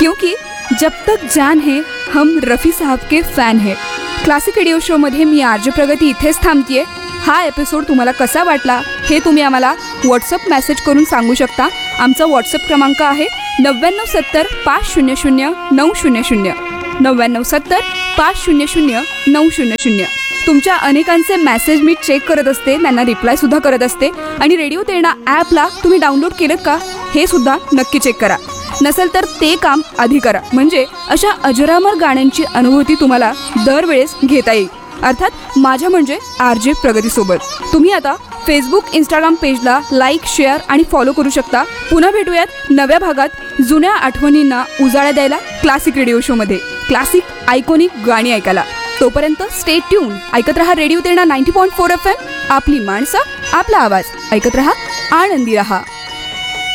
क्योंकि जब तक जान है हम रफ़ी साहब के फॅन है. क्लासिक रेडिओ शोमध्ये मी आरजे प्रगती इथेच थांबतेय. हा एपिसोड तुम्हाला कसा वाटला हे तुम्ही आम्हाला व्हॉट्सअप मेसेज करून सांगू शकता. आमचा व्हॉट्सअप क्रमांक आहे 9970500900 9970500900. तुमच्या अनेकांचे मेसेज मी चेक करत असते, त्यांना रिप्लायसुद्धा करत असते. आणि रेडिओ तेरणा ॲपला तुम्ही डाउनलोड केलं का हे सुद्धा नक्की चेक करा. नसेल तर ते काम आधी करा, म्हणजे अशा अजरामर गाण्यांची अनुभूती तुम्हाला दरवेळेस घेता येईल. अर्थात माझ्या म्हणजे आरजे प्रगतीसोबत. तुम्ही आता फेसबुक इंस्टाग्राम पेजला लाईक, शेअर आणि फॉलो करू शकता. पुन्हा भेटूयात नव्या भागात जुन्या आठवणींना उजाळा द्यायला क्लासिक रेडिओ शोमध्ये क्लासिक आयकॉनिक गाणी ऐकायला. तोपर्यंत स्टे ट्यून. ऐकत रहा रेडिओ तेरणा 90.4 FM. आपली माणसं, आपला आवाज. ऐकत रहा, आनंदी रहा.